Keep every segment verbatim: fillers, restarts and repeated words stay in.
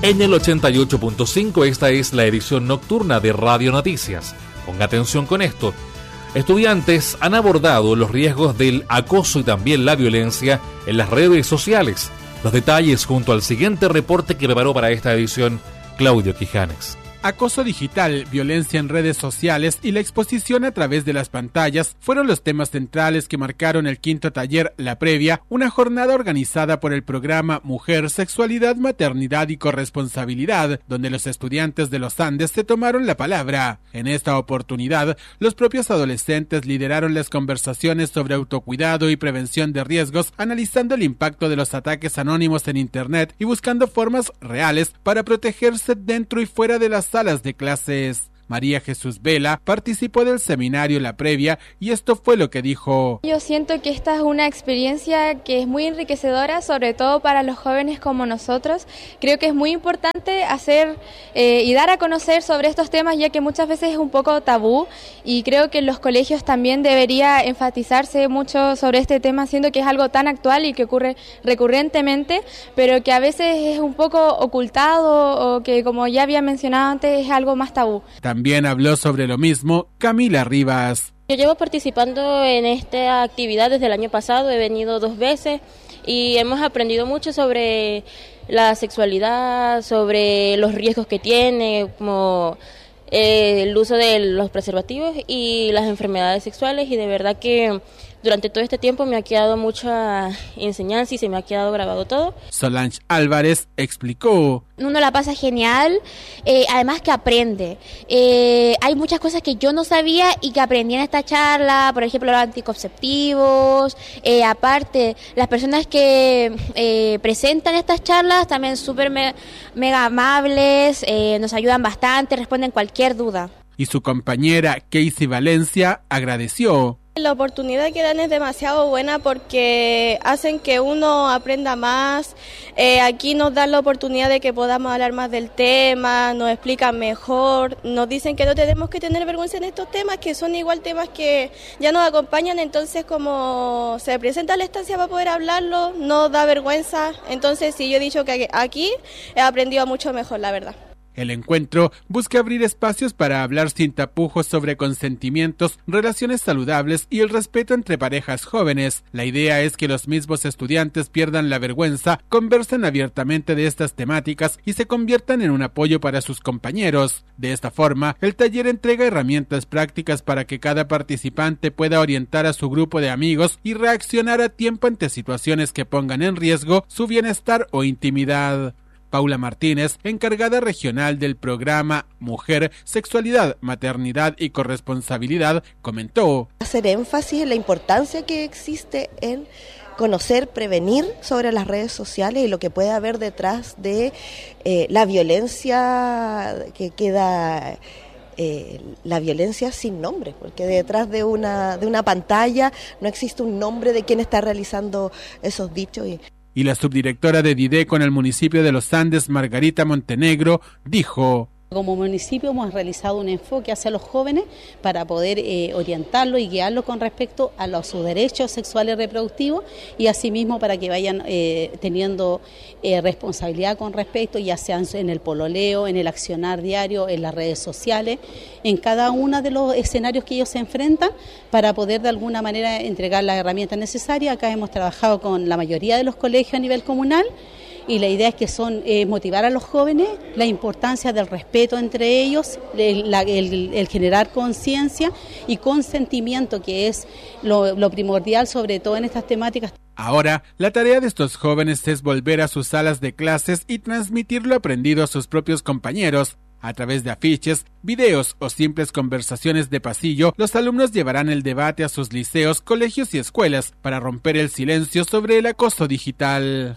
En el ochenta y ocho punto cinco, esta es la edición nocturna de Radio Noticias. Ponga atención con esto. Estudiantes han abordado los riesgos del acoso y también la violencia en las redes sociales. Los detalles junto al siguiente reporte que preparó para esta edición Claudio Quijanes. Acoso digital, violencia en redes sociales y la exposición a través de las pantallas fueron los temas centrales que marcaron el quinto taller La Previa, una jornada organizada por el programa Mujer, Sexualidad, Maternidad y Corresponsabilidad, donde los estudiantes de los Andes se tomaron la palabra. En esta oportunidad, los propios adolescentes lideraron las conversaciones sobre autocuidado y prevención de riesgos, analizando el impacto de los ataques anónimos en Internet y buscando formas reales para protegerse dentro y fuera de las salas de clases. María Jesús Vela participó del seminario La Previa y esto fue lo que dijo. Yo siento que esta es una experiencia que es muy enriquecedora, sobre todo para los jóvenes como nosotros. Creo que es muy importante hacer eh, y dar a conocer sobre estos temas, ya que muchas veces es un poco tabú, y creo que en los colegios también debería enfatizarse mucho sobre este tema, siendo que es algo tan actual y que ocurre recurrentemente, pero que a veces es un poco ocultado o que, como ya había mencionado antes, es algo más tabú. También habló sobre lo mismo Camila Rivas. Yo llevo participando en esta actividad desde el año pasado, he venido dos veces y hemos aprendido mucho sobre la sexualidad, sobre los riesgos que tiene, como eh, el uso de los preservativos y las enfermedades sexuales, y de verdad que durante todo este tiempo me ha quedado mucha enseñanza y se me ha quedado grabado todo. Solange Álvarez explicó. Uno la pasa genial, eh, además que aprende. Eh, hay muchas cosas que yo no sabía y que aprendí en esta charla, por ejemplo los anticonceptivos. Eh, aparte, las personas que eh, presentan estas charlas también súper me, mega amables, eh, nos ayudan bastante, responden cualquier duda. Y su compañera Casey Valencia agradeció. La oportunidad que dan es demasiado buena porque hacen que uno aprenda más. Eh, aquí nos dan la oportunidad de que podamos hablar más del tema, nos explican mejor, nos dicen que no tenemos que tener vergüenza en estos temas, que son igual temas que ya nos acompañan, entonces como se presenta la estancia para poder hablarlo, no da vergüenza. Entonces sí, yo he dicho que aquí he aprendido mucho mejor, la verdad. El encuentro busca abrir espacios para hablar sin tapujos sobre consentimientos, relaciones saludables y el respeto entre parejas jóvenes. La idea es que los mismos estudiantes pierdan la vergüenza, conversen abiertamente de estas temáticas y se conviertan en un apoyo para sus compañeros. De esta forma, el taller entrega herramientas prácticas para que cada participante pueda orientar a su grupo de amigos y reaccionar a tiempo ante situaciones que pongan en riesgo su bienestar o intimidad. Paula Martínez, encargada regional del programa Mujer, Sexualidad, Maternidad y Corresponsabilidad, comentó. Hacer énfasis en la importancia que existe en conocer, prevenir sobre las redes sociales y lo que puede haber detrás de eh, la violencia que queda... Eh, la violencia sin nombre, porque detrás de una, de una pantalla no existe un nombre de quien está realizando esos dichos. Y... Y la subdirectora de Dideco en el municipio de Los Andes, Margarita Montenegro, dijo... Como municipio hemos realizado un enfoque hacia los jóvenes para poder eh, orientarlos y guiarlos con respecto a los, sus derechos sexuales y reproductivos, y asimismo para que vayan eh, teniendo eh, responsabilidad con respecto, ya sea en el pololeo, en el accionar diario, en las redes sociales, en cada uno de los escenarios que ellos se enfrentan, para poder de alguna manera entregar las herramientas necesarias. Acá hemos trabajado con la mayoría de los colegios a nivel comunal, y la idea es que son eh, motivar a los jóvenes la importancia del respeto entre ellos, el, la, el, el generar conciencia y consentimiento, que es lo, lo primordial sobre todo en estas temáticas. Ahora, la tarea de estos jóvenes es volver a sus salas de clases y transmitir lo aprendido a sus propios compañeros. A través de afiches, videos o simples conversaciones de pasillo, los alumnos llevarán el debate a sus liceos, colegios y escuelas para romper el silencio sobre el acoso digital.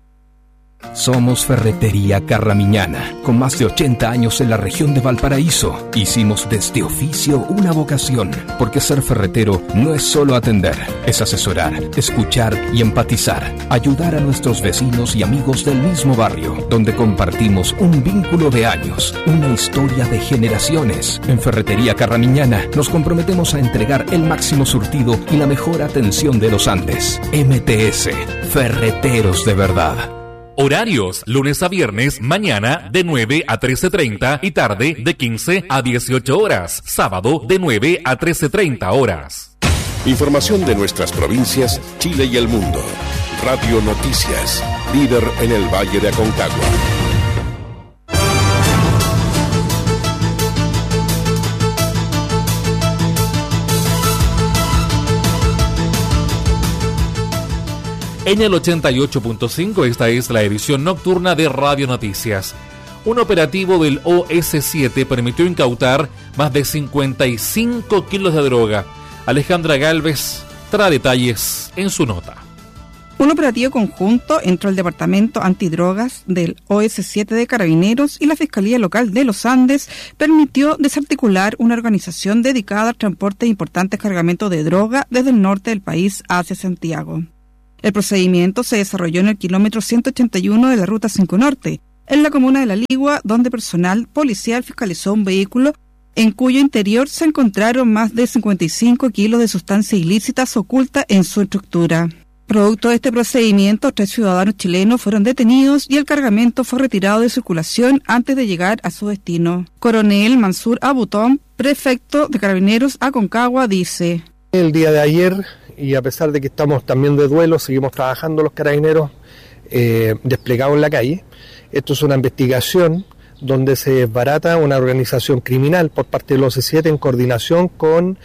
Somos Ferretería Carramiñana, con más de ochenta años en la región de Valparaíso. Hicimos de este oficio una vocación, porque ser ferretero no es solo atender, es asesorar, escuchar y empatizar, ayudar a nuestros vecinos y amigos del mismo barrio, donde compartimos un vínculo de años, una historia de generaciones. En Ferretería Carramiñana nos comprometemos a entregar el máximo surtido y la mejor atención de los Andes. M T S, Ferreteros de verdad. Horarios, lunes a viernes, mañana de nueve a trece treinta y tarde de quince a dieciocho horas. Sábado de nueve a trece treinta horas. Información de nuestras provincias, Chile y el mundo. Radio Noticias, líder en el Valle de Aconcagua. En el ochenta y ocho punto cinco, esta es la edición nocturna de Radio Noticias. Un operativo del O S siete permitió incautar más de cincuenta y cinco kilos de droga. Alejandra Galvez trae detalles en su nota. Un operativo conjunto entre el Departamento Antidrogas del O S siete de Carabineros y la Fiscalía Local de Los Andes permitió desarticular una organización dedicada al transporte de importantes cargamentos de droga desde el norte del país hacia Santiago. El procedimiento se desarrolló en el kilómetro ciento ochenta y uno de la Ruta cinco Norte, en la comuna de La Ligua, donde personal policial fiscalizó un vehículo en cuyo interior se encontraron más de cincuenta y cinco kilos de sustancias ilícitas ocultas en su estructura. Producto de este procedimiento, tres ciudadanos chilenos fueron detenidos y el cargamento fue retirado de circulación antes de llegar a su destino. Coronel Mansur Abutón, prefecto de Carabineros Aconcagua, dice: El día de ayer, y a pesar de que estamos también de duelo, seguimos trabajando los carabineros eh, desplegados en la calle. Esto es una investigación donde se desbarata una organización criminal por parte del O S siete en coordinación con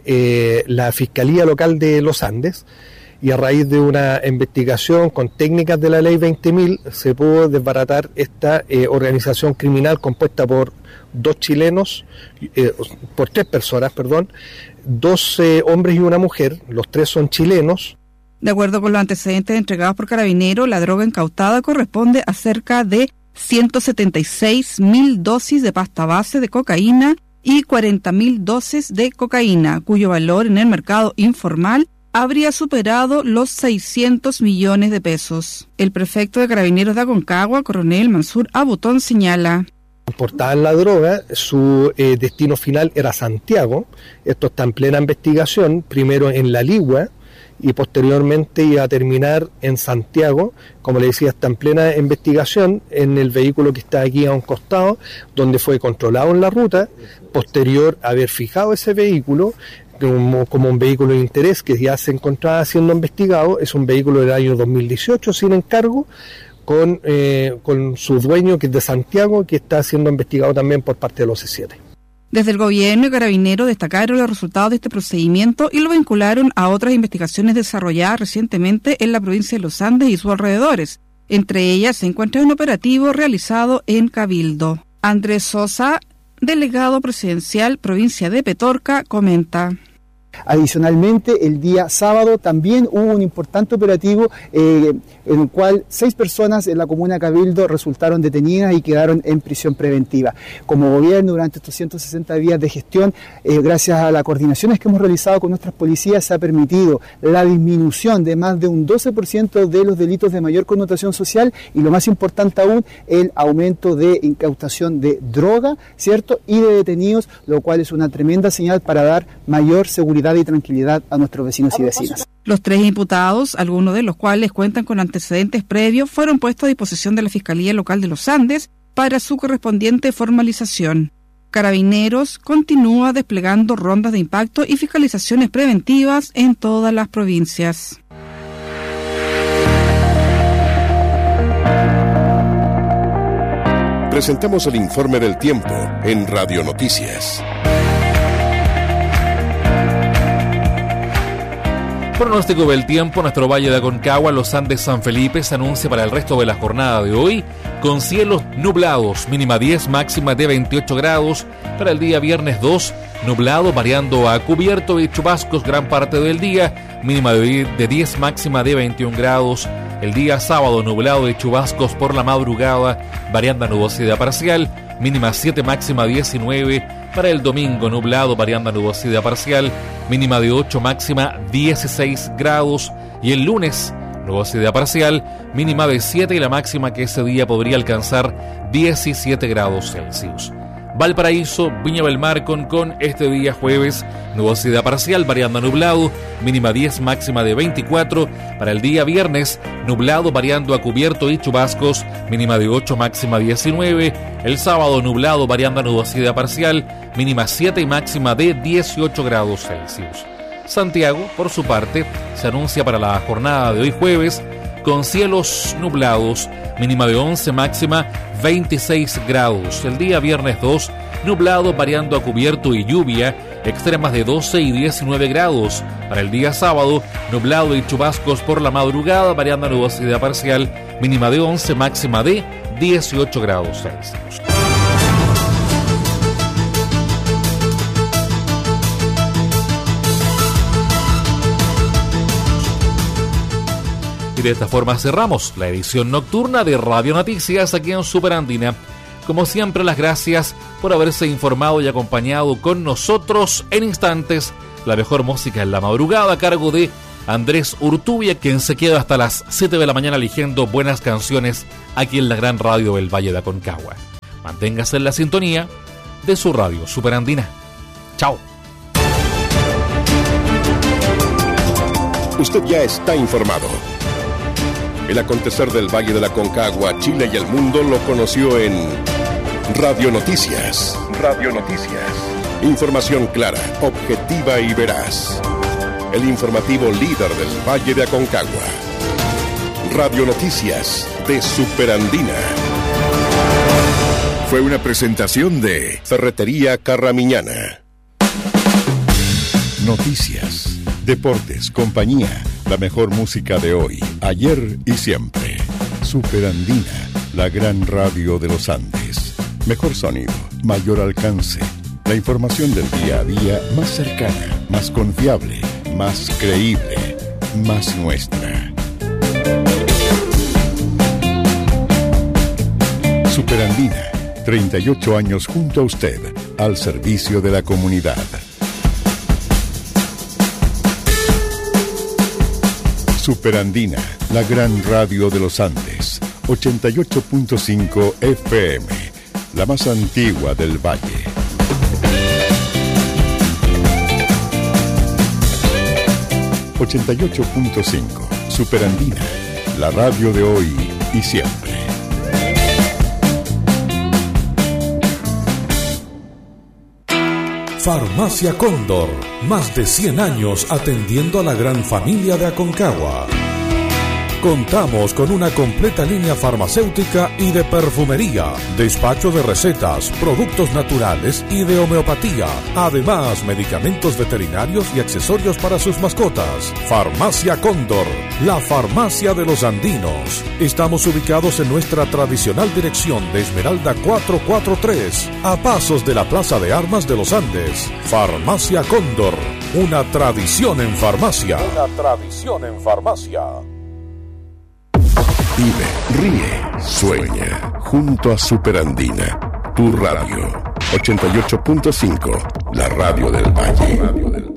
eh, la Fiscalía Local de Los Andes, y a raíz de una investigación con técnicas de la ley veinte mil se pudo desbaratar esta eh, organización criminal compuesta por dos chilenos, eh, por tres personas, perdón, dos eh, hombres y una mujer. Los tres son chilenos. De acuerdo con los antecedentes entregados por Carabineros, la droga incautada corresponde a cerca de ciento setenta y seis mil dosis de pasta base de cocaína y cuarenta mil dosis de cocaína, cuyo valor en el mercado informal habría superado los seiscientos millones de pesos. El prefecto de Carabineros de Aconcagua, coronel Mansur Abutón, señala: Importaban la droga, su eh, destino final era Santiago. Esto está en plena investigación, primero en La Ligua y posteriormente iba a terminar en Santiago. Como le decía, está en plena investigación en el vehículo que está aquí a un costado, donde fue controlado en la ruta, posterior a haber fijado ese vehículo como, como un vehículo de interés que ya se encontraba siendo investigado. Es un vehículo del año dos mil dieciocho sin encargo, con, eh, con su dueño, que es de Santiago, que está siendo investigado también por parte del O S siete. Desde el gobierno y Carabineros destacaron los resultados de este procedimiento y lo vincularon a otras investigaciones desarrolladas recientemente en la provincia de Los Andes y sus alrededores. Entre ellas se encuentra un operativo realizado en Cabildo. Andrés Sosa, delegado presidencial provincia de Petorca, comenta: Adicionalmente, el día sábado también hubo un importante operativo eh, en el cual seis personas en la comuna de Cabildo resultaron detenidas y quedaron en prisión preventiva. Como gobierno, durante estos ciento sesenta días de gestión, eh, gracias a las coordinaciones que hemos realizado con nuestras policías, se ha permitido la disminución de más de un doce por ciento de los delitos de mayor connotación social y, lo más importante aún, el aumento de incautación de droga, ¿cierto?, y de detenidos, lo cual es una tremenda señal para dar mayor seguridad y tranquilidad a nuestros vecinos y vecinas. Los tres imputados, algunos de los cuales cuentan con antecedentes previos, fueron puestos a disposición de la Fiscalía Local de Los Andes para su correspondiente formalización. Carabineros continúa desplegando rondas de impacto y fiscalizaciones preventivas en todas las provincias. Presentamos el informe del tiempo en Radio Noticias. Pronóstico del tiempo: nuestro Valle de Aconcagua, Los Andes, San Felipe, se anuncia para el resto de la jornada de hoy con cielos nublados, mínima diez, máxima de veintiocho grados. Para el día viernes dos, nublado, variando a cubierto de chubascos gran parte del día, mínima de diez, máxima de veintiún grados. El día sábado, nublado de chubascos por la madrugada, variando a nubosidad parcial, mínima siete, máxima diecinueve. Para el domingo, nublado, variando a nubosidad parcial, mínima de ocho, máxima dieciséis grados. Y el lunes, nubosidad parcial, mínima de siete y la máxima que ese día podría alcanzar diecisiete grados Celsius. Valparaíso, Viña del Mar, con este día jueves, nubosidad parcial, variando a nublado, mínima diez, máxima de veinticuatro. Para el día viernes, nublado, variando a cubierto y chubascos, mínima de ocho, máxima diecinueve. El sábado, nublado, variando a nubosidad parcial, mínima siete y máxima de dieciocho grados Celsius. Santiago, por su parte, se anuncia para la jornada de hoy jueves, con cielos nublados, mínima de once, máxima veintiséis grados. El día viernes dos, nublado, variando a cubierto y lluvia, extremas de doce y diecinueve grados. Para el día sábado, nublado y chubascos por la madrugada, variando a nubosidad parcial, mínima de once, máxima de dieciocho grados Celsius. Y de esta forma cerramos la edición nocturna de Radio Noticias aquí en Super Andina. Como siempre, las gracias por haberse informado y acompañado con nosotros. En instantes, la mejor música en la madrugada a cargo de Andrés Urtubia, quien se queda hasta las siete de la mañana eligiendo buenas canciones aquí en la gran radio del Valle de Aconcagua. Manténgase en la sintonía de su radio Super Andina. Chao. Usted ya está informado. El acontecer del Valle de la Aconcagua, Chile y el mundo lo conoció en Radio Noticias. Radio Noticias. Información clara, objetiva y veraz. El informativo líder del Valle de Aconcagua. Radio Noticias de Super Andina. Fue una presentación de Ferretería Carramiñana. Noticias, deportes, compañía. La mejor música de hoy, ayer y siempre. Super Andina, la gran radio de los Andes. Mejor sonido, mayor alcance. La información del día a día más cercana, más confiable, más creíble, más nuestra. Super Andina, treinta y ocho años junto a usted, al servicio de la comunidad. Super Andina, la gran radio de los Andes, ochenta y ocho punto cinco F M, la más antigua del valle. ochenta y ocho punto cinco, Super Andina, la radio de hoy y siempre. Farmacia Cóndor, más de cien años atendiendo a la gran familia de Aconcagua. Contamos con una completa línea farmacéutica y de perfumería, despacho de recetas, productos naturales y de homeopatía. Además, medicamentos veterinarios y accesorios para sus mascotas. Farmacia Cóndor, la farmacia de los andinos. Estamos ubicados en nuestra tradicional dirección de Esmeralda cuatrocientos cuarenta y tres, a pasos de la Plaza de Armas de los Andes. Farmacia Cóndor, una tradición en farmacia. Una tradición en farmacia. Vive, ríe, sueña, junto a Super Andina, tu radio, ochenta y ocho punto cinco, la radio del Valle.